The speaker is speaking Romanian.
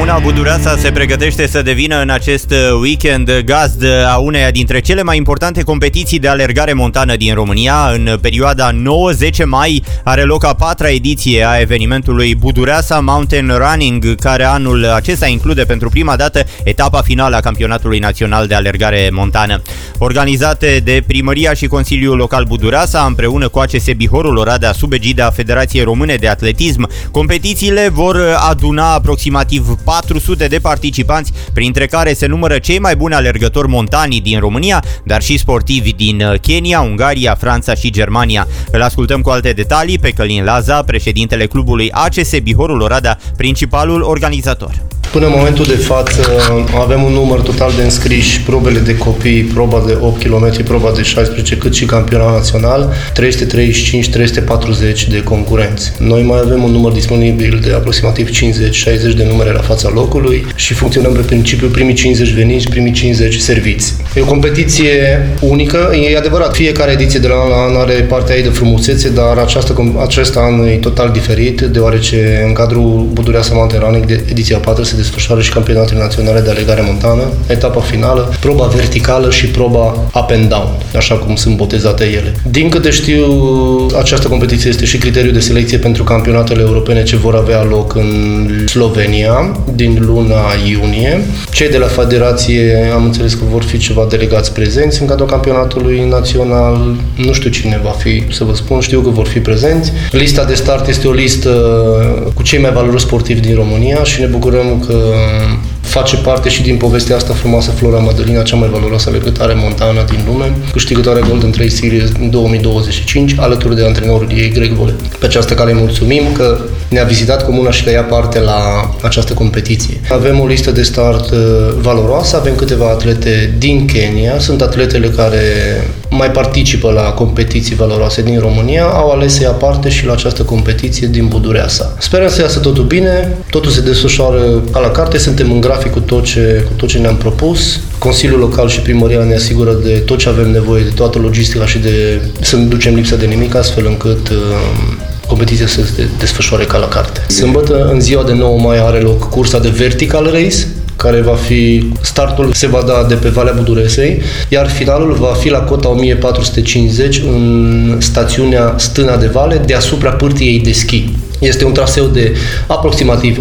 Comuna Budureasa se pregătește să devină în acest weekend gazdă a uneia dintre cele mai importante competiții de alergare montană din România. În perioada 9-10 mai are loc a 4-a ediție a evenimentului Budureasa Mountain Running, care anul acesta include pentru prima dată etapa finală a Campionatului Național de Alergare Montană. Organizate de Primăria și Consiliul Local Budureasa, împreună cu ACS Bihorul Oradea, sub egida Federației Române de Atletism, competițiile vor aduna aproximativ 400 de participanți, printre care se numără cei mai buni alergători montani din România, dar și sportivi din Kenya, Ungaria, Franța și Germania. Îl ascultăm cu alte detalii pe Călin Laza, președintele clubului ACS Bihorul Oradea, principalul organizator. Până în momentul de față avem un număr total de înscriși, probele de copii, proba de 8 km, proba de 16, cât și campionat național, 335-340 de concurenți. Noi mai avem un număr disponibil de aproximativ 50-60 de numere la fața locului și funcționăm pe principiul primii 50 veniți, primii 50 serviți. E o competiție unică, e adevărat, fiecare ediție de la an la an are partea ei de frumusețe, dar acest an e total diferit, deoarece în cadrul Budureasa Mountain Running de ediția 4 se desfășoară și campionatele naționale de alergare montană, etapa finală, proba verticală și proba up and down, așa cum sunt botezate ele. Din câte știu, această competiție este și criteriul de selecție pentru campionatele europene ce vor avea loc în Slovenia din luna iunie. Cei de la federație am înțeles că vor fi ceva delegați prezenți în cadrul campionatului național. Nu știu cine va fi, să vă spun, știu că vor fi prezenți. Lista de start este o listă cu cei mai valoroși sportivi din România și ne bucurăm că face parte și din povestea asta frumoasă Flora Mădălina, cea mai valoroasă alergătoare montană din lume, câștigătoarea Golden Trail Series în 2025, alături de antrenorul ei, Greg Vole. Pe această cale mulțumim că ne-a vizitat comuna și că ia parte la această competiție. Avem o listă de start valoroasă, avem câteva atlete din Kenya, sunt atletele care mai participă la competiții valoroase din România, au ales să ia parte și la această competiție din Budureasa. Sperăm să iasă totul bine, totul se desfășoară ca la carte, suntem în grafic cu tot ce ne-am propus. Consiliul Local și Primăria ne asigură de tot ce avem nevoie, de toată logistica și de să nu ducem lipsă de nimic, astfel încât competiția să se desfășoare ca la carte. Sâmbătă, în ziua de 9 mai, are loc cursa de Vertical Race, care va fi, startul se va da de pe Valea Buduresei, iar finalul va fi la cota 1450 în stațiunea Stâna de Vale, deasupra pârtiei de schi. Este un traseu de aproximativ